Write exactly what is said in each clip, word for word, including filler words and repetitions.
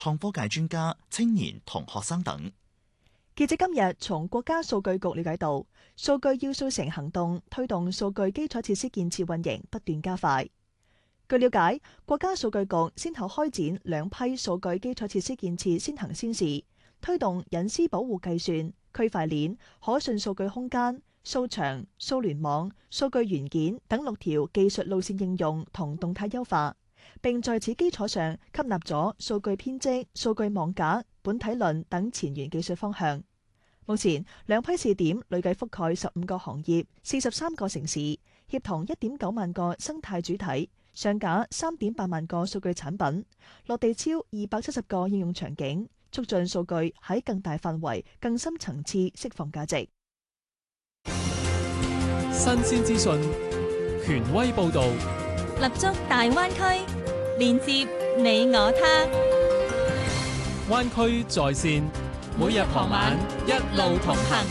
創科界專家、青年同學生等。 記者今日從國家數據局了解到，數據要素城行動推動數據基礎設施建設運營不斷加快。據了解，國家數據局先後開展兩批數據基礎設施建設先行先試，推動隱私保護計算、區塊鏈、可信數據空間、數場、數聯網、數據元件等六條技術路線應用同動態優化，並在此基礎上吸納咗數據編織、數據網格、本體論等前沿技術方向。目前兩批試點累計覆蓋十五個行業、四十三個城市，協同一點九萬個生態主體，上架三點八萬個數據產品，落地超二百七十個應用場景，促進數據喺更大範圍、更深層次釋放價值。 新鮮資訊，權威報導， 立足大灣區，連接你我他。 灣區在線，每日傍晚一路同行。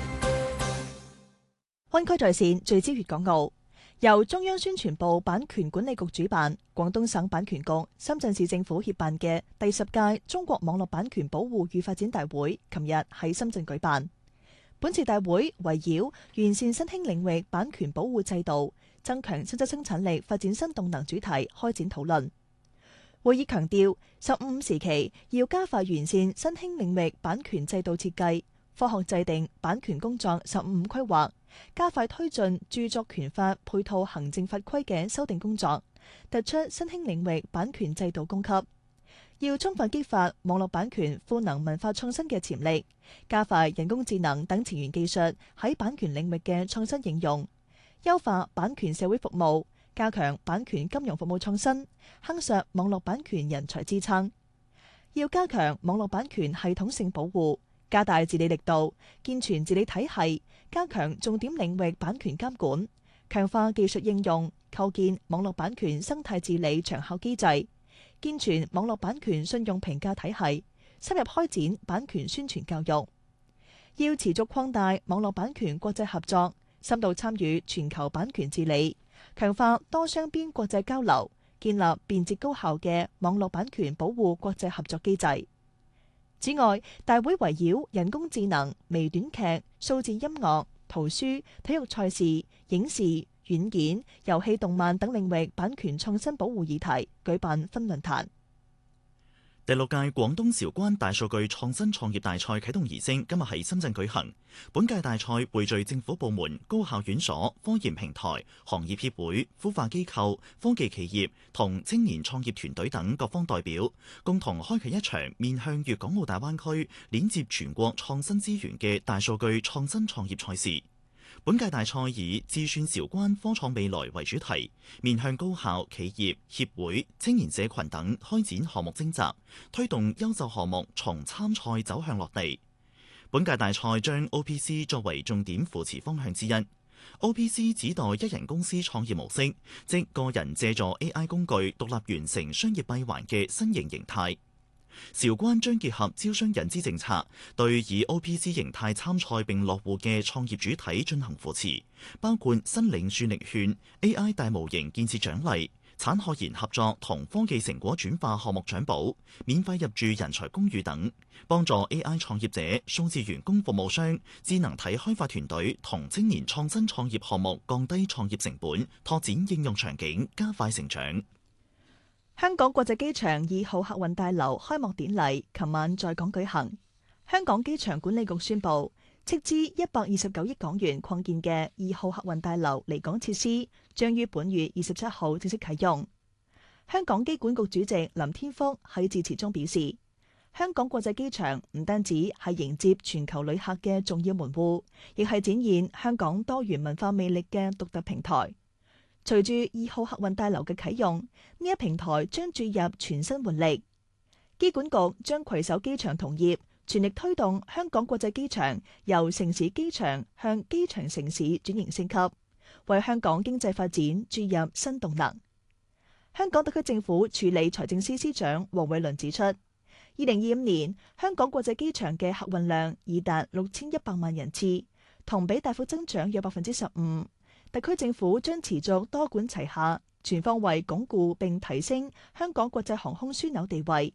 灣區在線聚焦粵港澳，由中央宣傳部版權管理局主辦，廣東省版權局、深圳市政府協辦嘅第十屆中國網絡版權保護與發展大會，琴日喺深圳舉辦。本次大會圍繞完善新興領域版權保護制度、增強實質生產力、發展新動能主題開展討論。會議強調，十五時期要加快完善新興領域版權制度設計，科學制定版權工作十五規劃，加快推進著作權法配套行政法規嘅修訂工作，突出新興領域版權制度供給。要充分激發網絡版權賦能文化創新嘅潛力，加快人工智能等前沿技術喺版權領域嘅創新應用，優化版權社會服務，加強版權金融服務創新，夯實網絡版權人才支撐。要加強網絡版權系統性保護，加大治理力度，健全治理體系，加強重點領域版權監管，強化技術應用，構建網絡版權生態治理長效機制，健全網絡版權信用評價體系，深入開展版權宣傳教育。要持續擴大網絡版權國際合作，深度參與全球版權治理，強化多雙邊國際交流，建立便捷高效嘅網絡版權保護國際合作機制。此外，大會圍繞人工智能、微短劇、數字音樂、圖書、體育賽事、影視、軟件、遊戲、動漫等領域版權創新保護議題舉辦分論壇。 第六屆廣東韶關大數據創新創業大賽啟動儀式今日喺深圳舉行。本屆大賽匯聚政府部門、高校院所、科研平台、行業協會、孵化機構、科技企業同青年創業團隊等各方代表，共同開啟一場面向粵港澳大灣區、連接全國創新資源嘅大數據創新創業賽事。本屆大賽以智算韶關科創未來為主題，面向高校、企業、協會、青年社群等開展項目徵集，推動優秀項目從參賽走向落地。本屆大賽將 O P C 作為重點扶持方向之一。O P C 指代一人公司創業模式，即個人借助 A I 工具獨立完成商業閉環嘅新型形態。韶關將結合招商引資政策，對以 O P C 形態參賽並落戶嘅創業主體進行扶持，包括申領專利券、A I 大模型建設獎勵、產學研合作同科技成果轉化項目獎補、免費入駐人才公寓等，幫助 A I 創業者、數字員工服務商、智能體開發團隊同青年創新創業項目降低創業成本，拓展應用場景，加快成長。 香港國際機場二號客運大樓開幕典禮琴晚在港舉行。香港機場管理局宣布，斥資一百二十九億港元擴建嘅二號客運大樓離港設施，將於本月二十七號正式啟用。香港機管局主席林天福喺致辭中表示，香港國際機場唔單止係迎接全球旅客嘅重要門戶，亦係展現香港多元文化魅力嘅獨特平台。隨住二號客運大樓嘅啟用，呢一平台將注入全新活力。機管局將攜手機場同業，全力推動香港國際機場由城市機場向機場城市轉型升級，為香港經濟發展注入新動能。香港特區政府署理財政司司長黃偉綸指出，二零二五年香港國際機場嘅客運量已達六千一百萬人次，同比大幅增長約百分之十五。特區政府將持續多管齊下，全方位鞏固並提升香港國際航空樞紐地位，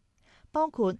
包括